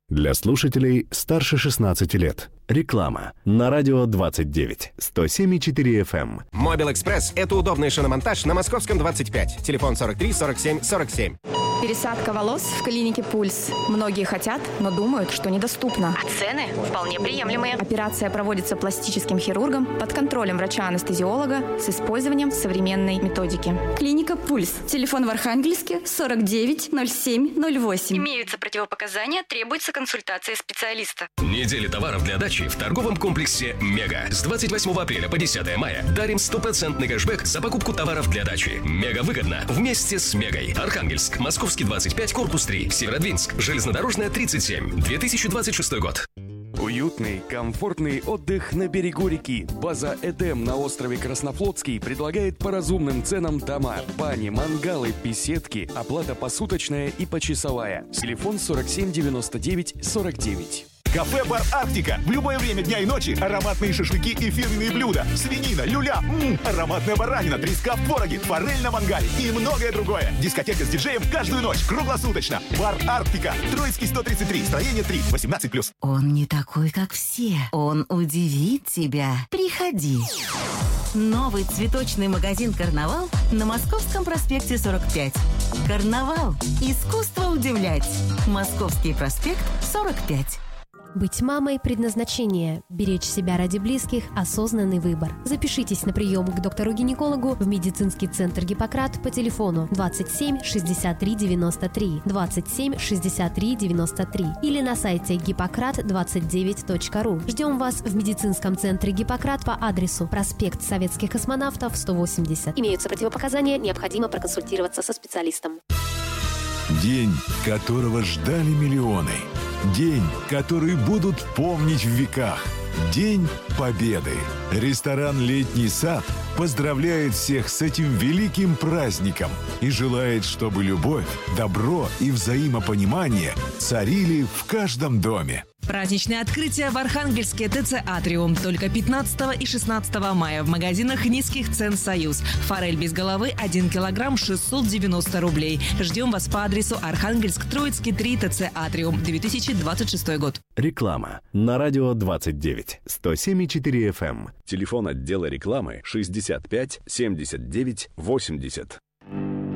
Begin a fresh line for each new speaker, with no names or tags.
Для слушателей старше 16 лет. Реклама на радио 29, 107,4 FM.
Мобил Экспресс – это удобный шиномонтаж на Московском 25. Телефон 43 47 47.
Пересадка волос в клинике «Пульс». Многие хотят, но думают, что недоступно.
А цены вполне приемлемые.
Операция проводится пластическим хирургом под контролем врача-анестезиолога с использованием современной методики.
Клиника «Пульс». Телефон в Архангельске 49 07 08.
Имеются противопоказания, требуется консультация специалиста.
Неделя товаров для дачи в торговом комплексе «Мега». С 28 апреля по 10 мая дарим 100% кэшбэк за покупку товаров для дачи. Мега выгодно вместе с «Мегой». Архангельск, Московский 25, корпус 3, Северодвинск, железнодорожная 37, 2026 год.
Уютный, комфортный отдых на берегу реки. База «Эдем» на острове Краснофлотский предлагает по разумным ценам дома, бани, мангалы, беседки, оплата посуточная и почасовая. Телефон 47 99 49.
Кафе-бар «Арктика». В любое время дня и ночи ароматные шашлыки и фирменные блюда. Свинина, люля, ароматная баранина, треска в твороге, форель на мангале и многое другое. Дискотека с диджеем каждую ночь, круглосуточно. Бар «Арктика». Троицкий 133, строение 3, 18+.
Он не такой, как все. Он удивит тебя. Приходи. Новый цветочный магазин «Карнавал» на Московском проспекте 45. «Карнавал. Искусство удивлять». Московский проспект 45.
Быть мамой – предназначение. Беречь себя ради близких – осознанный выбор. Запишитесь на прием к доктору-гинекологу в медицинский центр «Гиппократ» по телефону 27 63 93, 27 63 93 или на сайте hippocrat29.ru. Ждем вас в медицинском центре «Гиппократ» по адресу проспект Советских космонавтов, 180. Имеются противопоказания, необходимо проконсультироваться со специалистом.
День, которого ждали миллионы. День, который будут помнить в веках. День Победы. Ресторан «Летний сад» поздравляет всех с этим великим праздником и желает, чтобы любовь, добро и взаимопонимание царили в каждом доме.
Праздничное открытие в Архангельске ТЦ «Атриум». Только 15 и 16 мая в магазинах низких цен «Союз». Форель без головы 1 килограмм 690 рублей. Ждем вас по адресу Архангельск, Троицкий 3, ТЦ «Атриум», 2026 год.
Реклама на радио 29, 107,4 FM.
Телефон отдела рекламы 65 79 80.